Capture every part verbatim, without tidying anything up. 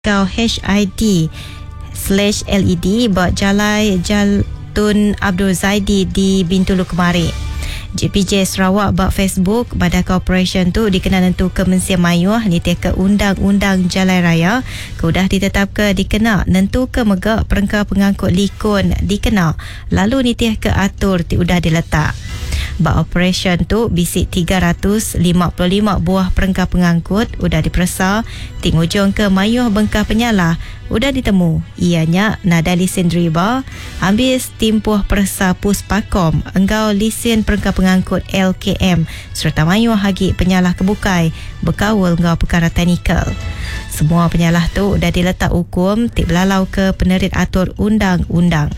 kau H I D slash L E D buat Jalai Jaltun Abdul Zaidi di Bintulu Kemari. J P J Sarawak bak Facebook Badan Corporation tu dikenal nentu ke Mensia Mayuh ni te ke Undang-Undang Jalan Raya kudah ditetap ke dikena nentu ke megak perengka pengangkut likun dikena lalu ni te ke atur ti udah diletak. Bak operation tu bisik tiga ratus lima puluh lima buah perengka pengangkut udah dipersa ting ujung ke Mayuh Bengkah Penyalah udah ditemu ianya nada lesen driba ambil timpuh persa Puspakom enggau lesen perengka pengangkut L K M serta Mayuh Hagi Penyalah Kebukai berkawal enggau perkara teknikal. Semua penyalah tu udah diletak hukum tik belalau ke penerit atur undang-undang.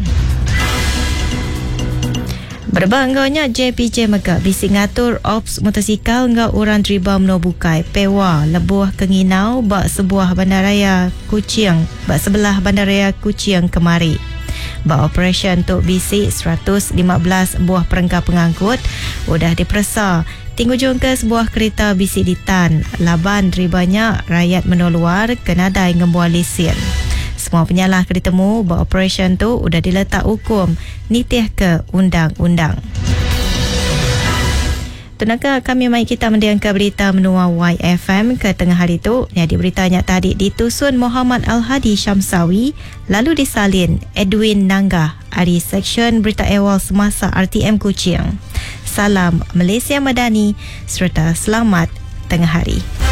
Berbangganya J P J Megak bisik ngatur ops motosikal ngau orang driba menobukai pewa lebuh kenginau bak sebuah bandaraya Kuching bak sebelah bandaraya Kuching Kemari. Bak operation tu bisik seratus lima belas buah perengka pengangkut udah dipersa ting ujung ke sebuah kereta bisik di Tan laban dribanya rakyat menoluar kenadai ngembuah lesen. Semua penyalah ke ditemu buat operation tu udah diletak hukum nitih ke undang-undang. Tunaka kami mai kita mendengar berita menua Y F M ke tengah hari tu. Jadi beritanya tadi ditusun Muhammad Al-Hadi Syamsawi lalu disalin Edwin Nanggah dari Seksyen Berita Awal Semasa R T M Kuching. Salam Malaysia Madani serta selamat tengah hari.